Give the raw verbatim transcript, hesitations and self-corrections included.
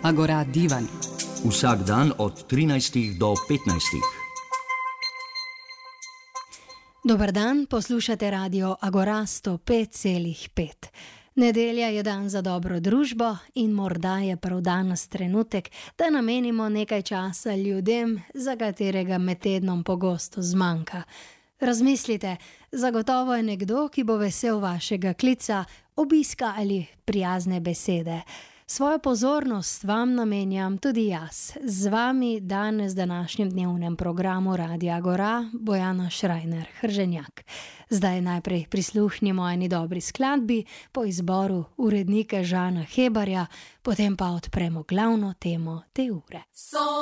Agora Divan. Vsak dan od trinajstih do petnajstih. Dober dan, poslušate radio Agora sto pet celih pet. Nedelja je dan za dobro družbo in morda je prav danes trenutek, da namenimo nekaj časa ljudem, za katerega med tednom pogosto zmanjka. Razmislite, zagotovo je nekdo, ki bo vesel vašega klica, obiska ali prijazne besede. Svojo pozornost vam namenjam tudi jaz. Z vami danes v današnjem dnevnem programu Radia Agora Bojana Šrajner Hrženjak. Zdaj najprej prisluhnimo eni dobri skladbi po izboru urednika Žana Hebarja, potem pa odpremo glavno temo te ure.